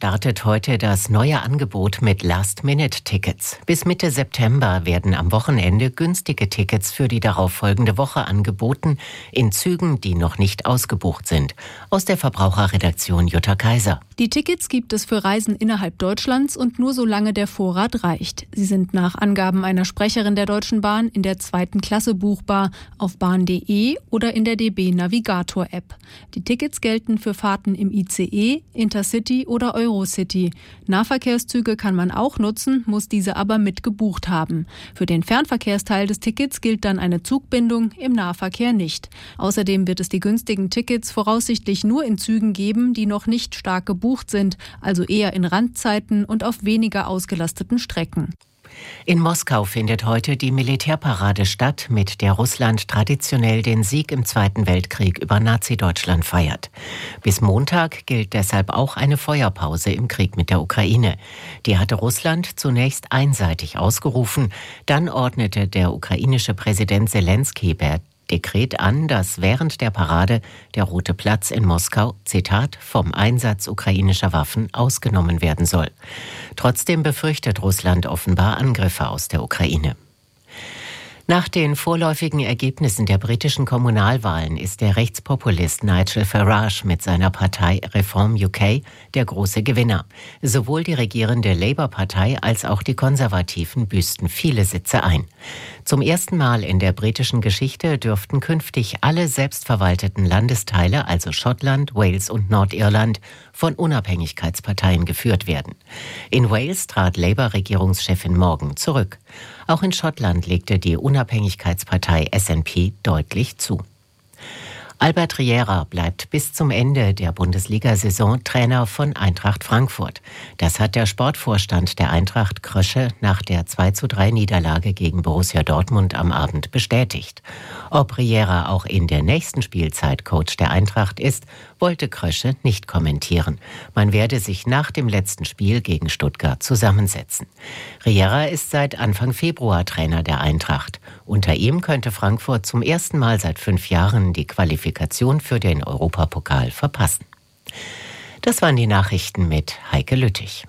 startet heute das neue Angebot mit Last-Minute-Tickets. Bis Mitte September werden am Wochenende günstige Tickets für die darauffolgende Woche angeboten, in Zügen, die noch nicht ausgebucht sind. Aus der Verbraucherredaktion Jutta Kaiser. Die Tickets gibt es für Reisen innerhalb Deutschlands und nur solange der Vorrat reicht. Sie sind nach Angaben einer Sprecherin der Deutschen Bahn in der 2. Klasse buchbar, auf bahn.de oder in der DB Navigator App. Die Tickets gelten für Fahrten im ICE, Intercity oder Eurocity. Nahverkehrszüge kann man auch nutzen, muss diese aber mit gebucht haben. Für den Fernverkehrsteil des Tickets gilt dann eine Zugbindung, im Nahverkehr nicht. Außerdem wird es die günstigen Tickets voraussichtlich nur in Zügen geben, die noch nicht stark gebucht sind, also eher in Randzeiten und auf weniger ausgelasteten Strecken. In Moskau findet heute die Militärparade statt, mit der Russland traditionell den Sieg im Zweiten Weltkrieg über Nazi-Deutschland feiert. Bis Montag gilt deshalb auch eine Feuerpause im Krieg mit der Ukraine. Die hatte Russland zunächst einseitig ausgerufen. Dann ordnete der ukrainische Präsident Selenskyj per Dekret an, dass während der Parade der Rote Platz in Moskau, Zitat, vom Einsatz ukrainischer Waffen ausgenommen werden soll. Trotzdem befürchtet Russland offenbar Angriffe aus der Ukraine. Nach den vorläufigen Ergebnissen der britischen Kommunalwahlen ist der Rechtspopulist Nigel Farage mit seiner Partei Reform UK der große Gewinner. Sowohl die regierende Labour-Partei als auch die Konservativen büßten viele Sitze ein. Zum ersten Mal in der britischen Geschichte dürften künftig alle selbstverwalteten Landesteile, also Schottland, Wales und Nordirland, von Unabhängigkeitsparteien geführt werden. In Wales trat Labour-Regierungschefin Morgan zurück. Auch in Schottland legte die Unabhängigkeitspartei SNP deutlich zu. Albert Riera bleibt bis zum Ende der Bundesliga-Saison Trainer von Eintracht Frankfurt. Das hat der Sportvorstand der Eintracht Krösche nach der 2:3-Niederlage gegen Borussia Dortmund am Abend bestätigt. Ob Riera auch in der nächsten Spielzeit Coach der Eintracht ist, wollte Krösche nicht kommentieren. Man werde sich nach dem letzten Spiel gegen Stuttgart zusammensetzen. Riera ist seit Anfang Februar Trainer der Eintracht. Unter ihm könnte Frankfurt zum ersten Mal seit 5 Jahren die Qualifikation für den Europapokal verpassen. Das waren die Nachrichten mit Heike Lüttich.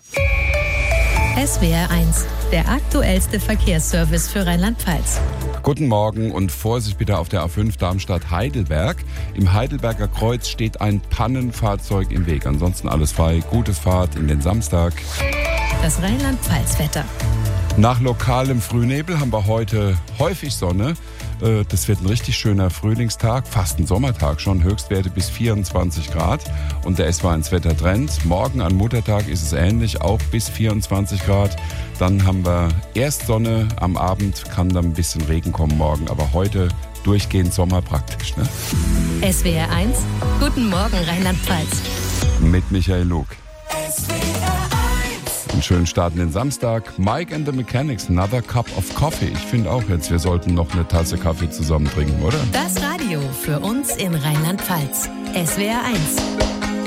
SWR 1, der aktuellste Verkehrsservice für Rheinland-Pfalz. Guten Morgen und Vorsicht bitte auf der A5 Darmstadt-Heidelberg. Im Heidelberger Kreuz steht ein Pannenfahrzeug im Weg. Ansonsten alles frei. Gute Fahrt in den Samstag. Das Rheinland-Pfalz-Wetter. Nach lokalem Frühnebel haben wir heute häufig Sonne. Das wird ein richtig schöner Frühlingstag, fast ein Sommertag schon, Höchstwerte bis 24 Grad. Und der S1-Wettertrend. Morgen an Muttertag ist es ähnlich, auch bis 24 Grad. Dann haben wir erst Sonne, am Abend kann dann ein bisschen Regen kommen morgen, aber heute durchgehend Sommer praktisch. Ne? SWR 1, guten Morgen Rheinland-Pfalz. Mit Michael Lug. Einen schönen Start in den Samstag. Mike and the Mechanics, Another Cup of Coffee. Ich finde auch jetzt, wir sollten noch eine Tasse Kaffee zusammen trinken, oder? Das Radio für uns in Rheinland-Pfalz. SWR 1.